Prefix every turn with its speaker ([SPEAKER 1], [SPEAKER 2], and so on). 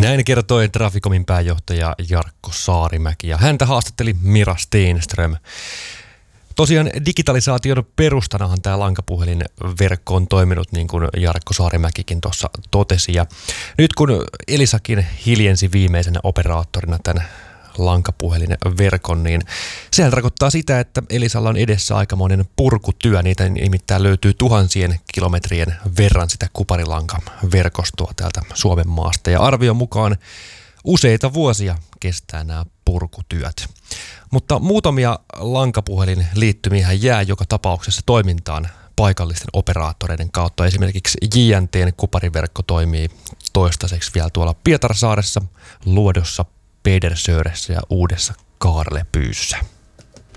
[SPEAKER 1] Näin kertoi Traficomin pääjohtaja Jarkko Saarimäki ja häntä haastatteli Mira Stenström. Tosiaan digitalisaation perustanahan tämä lankapuhelinverkko on toiminut, niin kuin Jarkko Saarimäkikin tuossa totesi. Ja nyt kun Elisakin hiljensi viimeisenä operaattorina tämän lankapuhelinverkon, niin sehän tarkoittaa sitä, että Elisalla on edessä aikamoinen purkutyö. Niitä nimittäin löytyy tuhansien kilometrien verran sitä kuparilankaverkostoa täältä Suomen maasta. Ja arvion mukaan useita vuosia kestää nämä purkutyöt. Mutta muutamia lankapuhelin liittymiä jää joka tapauksessa toimintaan paikallisten operaattoreiden kautta. Esimerkiksi JNT:n kupariverkko toimii toistaiseksi vielä tuolla Pietarsaaressa, Luodossa, Pedersöressä ja Uudessa Kaarlepyyssä.